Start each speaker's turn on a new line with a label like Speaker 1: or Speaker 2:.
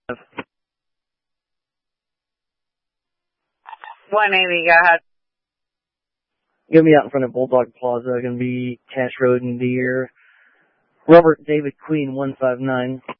Speaker 1: 180, go ahead.
Speaker 2: Gonna be out in front of Bulldog Plaza. Gonna be Cash Road and Deer. Robert David Queen 159.